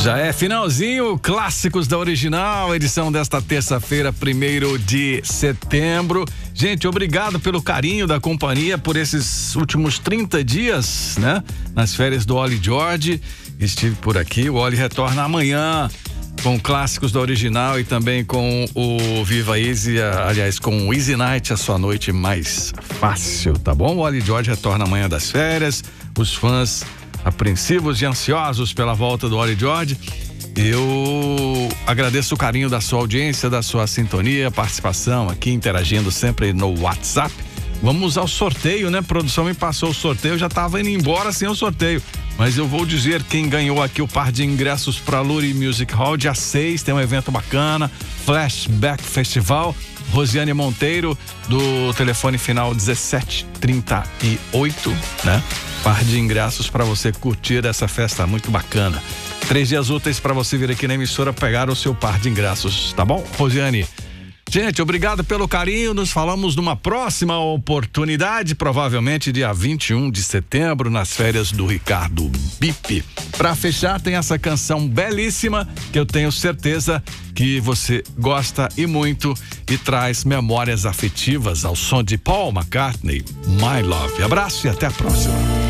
Já é finalzinho, clássicos da original, edição desta terça-feira, 1º de setembro. Gente, obrigado pelo carinho da companhia por esses últimos 30 dias, né? Nas férias do Oli George, estive por aqui. O Oli retorna amanhã com clássicos da original e também com o Viva Easy, aliás, com o Easy Night, a sua noite mais fácil, tá bom? O Oli George retorna amanhã das férias, os fãs apreensivos e ansiosos pela volta do Oli George. Eu agradeço o carinho da sua audiência, da sua sintonia, participação aqui, interagindo sempre no WhatsApp. Vamos ao sorteio, né? A produção me passou o sorteio, eu já estava indo embora sem o sorteio. Mas eu vou dizer quem ganhou aqui o par de ingressos para Luri Music Hall, dia 6, tem um evento bacana, Flashback Festival. Rosiane Monteiro, do telefone final 1738, né? Par de ingressos para você curtir essa festa muito bacana. 3 dias úteis para você vir aqui na emissora pegar o seu par de ingressos, tá bom, Rosiane? Gente, obrigado pelo carinho, nos falamos numa próxima oportunidade, provavelmente dia 21 de setembro, nas férias do Ricardo Bip. Pra fechar, tem essa canção belíssima, que eu tenho certeza que você gosta e muito, e traz memórias afetivas ao som de Paul McCartney, My Love. Abraço e até a próxima.